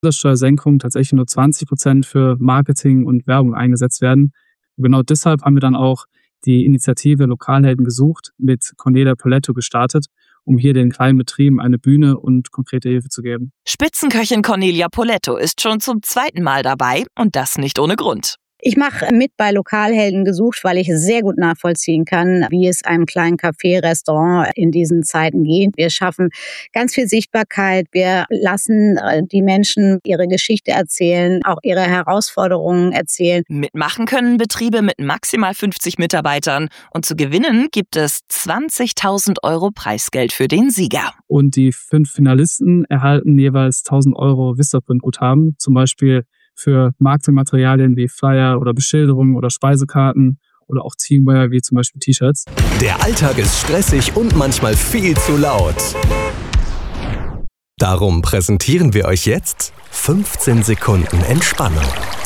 Umsatzsteuersenkung tatsächlich nur 20% für Marketing und Werbung eingesetzt werden. Und genau deshalb haben wir dann auch die Initiative Lokalhelden gesucht mit Cornelia Poletto gestartet, um hier den kleinen Betrieben eine Bühne und konkrete Hilfe zu geben. Spitzenköchin Cornelia Poletto ist schon zum 2. Mal dabei und das nicht ohne Grund. Ich mache mit bei Lokalhelden gesucht, weil ich sehr gut nachvollziehen kann, wie es einem kleinen Café, Restaurant in diesen Zeiten geht. Wir schaffen ganz viel Sichtbarkeit. Wir lassen die Menschen ihre Geschichte erzählen, auch ihre Herausforderungen erzählen. Mitmachen können Betriebe mit maximal 50 Mitarbeitern. Und zu gewinnen gibt es 20.000 € Preisgeld für den Sieger. Und die 5 Finalisten erhalten jeweils 1.000 € Vistaprint-Guthaben, zum Beispiel für Marketingmaterialien wie Flyer oder Beschilderungen oder Speisekarten oder auch Teamwear wie zum Beispiel T-Shirts. Der Alltag ist stressig und manchmal viel zu laut. Darum präsentieren wir euch jetzt 15 Sekunden Entspannung.